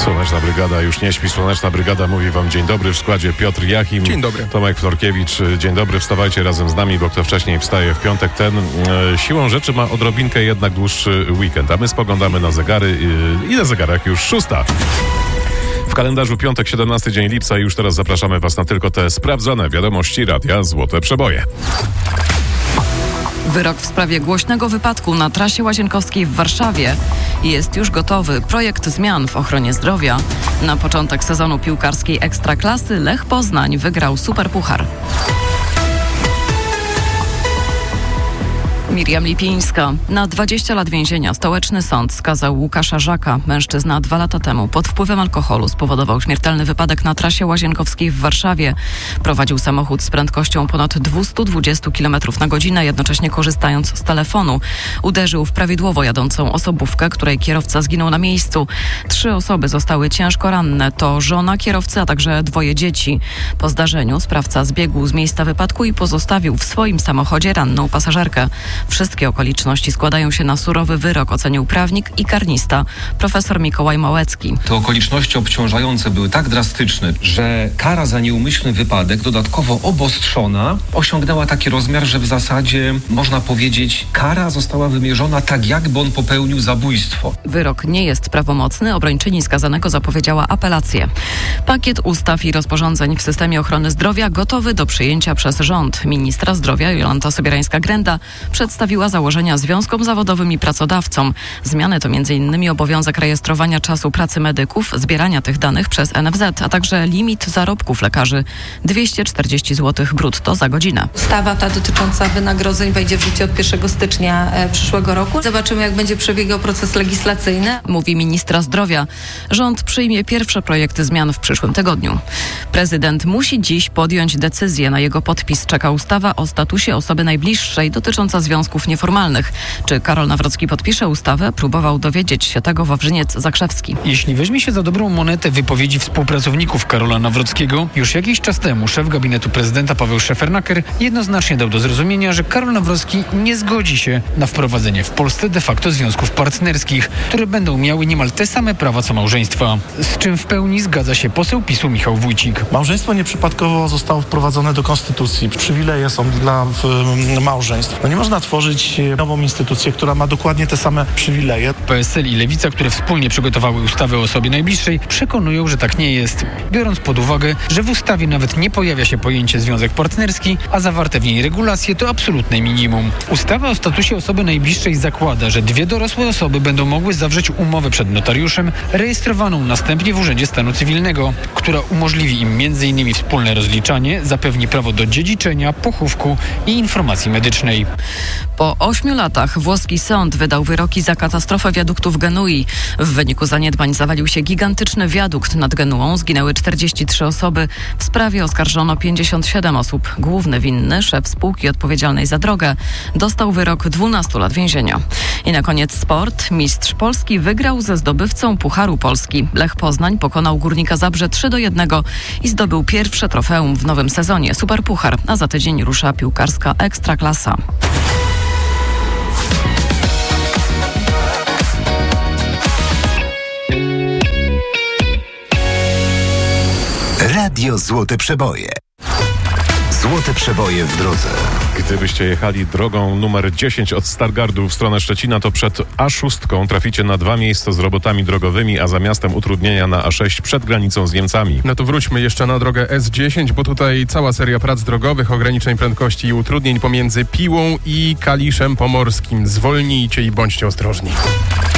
Słoneczna Brygada już nie śpi. Słoneczna Brygada mówi wam dzień dobry. W składzie Piotr Jachim. Dzień dobry. Tomek Florkiewicz. Dzień dobry. Wstawajcie razem z nami, bo kto wcześniej wstaje w piątek, ten siłą rzeczy ma odrobinkę jednak dłuższy weekend. A my spoglądamy na zegary i na zegarach już 6. W kalendarzu piątek, 17 dzień lipca i już teraz zapraszamy was na tylko te sprawdzone wiadomości Radia Złote Przeboje. Wyrok w sprawie głośnego wypadku na trasie Łazienkowskiej w Warszawie jest już gotowy. Projekt zmian w ochronie zdrowia. Na początek sezonu piłkarskiej Ekstraklasy Lech Poznań wygrał Superpuchar. Miriam Lipińska. Na 20 lat więzienia stołeczny sąd skazał Łukasza Żaka. Mężczyzna 2 lata temu pod wpływem alkoholu spowodował śmiertelny wypadek na trasie Łazienkowskiej w Warszawie. Prowadził samochód z prędkością ponad 220 km na godzinę, jednocześnie korzystając z telefonu. Uderzył w prawidłowo jadącą osobówkę, której kierowca zginął na miejscu. 3 osoby zostały ciężko ranne. To żona kierowcy, a także 2 dzieci. Po zdarzeniu sprawca zbiegł z miejsca wypadku i pozostawił w swoim samochodzie ranną pasażerkę. Wszystkie okoliczności składają się na surowy wyrok, ocenił prawnik i karnista profesor Mikołaj Małecki. Te okoliczności obciążające były tak drastyczne, że kara za nieumyślny wypadek, dodatkowo obostrzona, osiągnęła taki rozmiar, że w zasadzie można powiedzieć, kara została wymierzona tak, jakby on popełnił zabójstwo. Wyrok nie jest prawomocny. Obrończyni skazanego zapowiedziała apelację. Pakiet ustaw i rozporządzeń w systemie ochrony zdrowia gotowy do przyjęcia przez rząd. Ministra zdrowia Jolanta Sobierajska-Grenda przedstawiła założenia związkom zawodowym i pracodawcom. Zmiany to m.in. obowiązek rejestrowania czasu pracy medyków, zbierania tych danych przez NFZ, a także limit zarobków lekarzy 240 zł brutto za godzinę. Ustawa ta dotycząca wynagrodzeń wejdzie w życie od 1 stycznia przyszłego roku. Zobaczymy, jak będzie przebiegał proces legislacyjny. Mówi ministra zdrowia. Rząd przyjmie pierwsze projekty zmian w przyszłym tygodniu. Prezydent musi dziś podjąć decyzję. Na jego podpis czeka ustawa o statusie osoby najbliższej dotycząca związków nieformalnych. Czy Karol Nawrocki podpisze ustawę? Próbował dowiedzieć się tego Wawrzyniec Zakrzewski. Jeśli weźmie się za dobrą monetę wypowiedzi współpracowników Karola Nawrockiego, już jakiś czas temu szef gabinetu prezydenta Paweł Szefernaker jednoznacznie dał do zrozumienia, że Karol Nawrocki nie zgodzi się na wprowadzenie w Polsce de facto związków partnerskich, które będą miały niemal te same prawa co małżeństwa. Z czym w pełni zgadza się poseł PiS-u Michał Wójcik. Małżeństwo nieprzypadkowo zostało wprowadzone do konstytucji. Przywileje są dla małżeństw. Nie można tworzyć nową instytucję, która ma dokładnie te same przywileje. PSL i Lewica, które wspólnie przygotowały ustawę o osobie najbliższej, przekonują, że tak nie jest. Biorąc pod uwagę, że w ustawie nawet nie pojawia się pojęcie związek partnerski, a zawarte w niej regulacje to absolutne minimum. Ustawa o statusie osoby najbliższej zakłada, że 2 dorosłe osoby będą mogły zawrzeć umowę przed notariuszem, rejestrowaną następnie w Urzędzie Stanu Cywilnego, która umożliwi im m.in. wspólne rozliczanie, zapewni prawo do dziedziczenia, pochówku i informacji medycznej. Po 8 latach włoski sąd wydał wyroki za katastrofę wiaduktu w Genui. W wyniku zaniedbań zawalił się gigantyczny wiadukt nad Genuą. Zginęły 43 osoby. W sprawie oskarżono 57 osób. Główny winny, szef spółki odpowiedzialnej za drogę, dostał wyrok 12 lat więzienia. I na koniec sport. Mistrz Polski wygrał ze zdobywcą Pucharu Polski. Lech Poznań pokonał Górnika Zabrze 3-1 i zdobył pierwsze trofeum w nowym sezonie. Superpuchar, a za tydzień rusza piłkarska Ekstraklasa. Radio Złote Przeboje. Złote Przeboje w drodze. Gdybyście jechali drogą numer 10 od Stargardu w stronę Szczecina, to przed A6 traficie na 2 miejsca z robotami drogowymi, a za miastem utrudnienia na A6 przed granicą z Niemcami. No to wróćmy jeszcze na drogę S10, bo tutaj cała seria prac drogowych, ograniczeń prędkości i utrudnień pomiędzy Piłą i Kaliszem Pomorskim. Zwolnijcie i bądźcie ostrożni.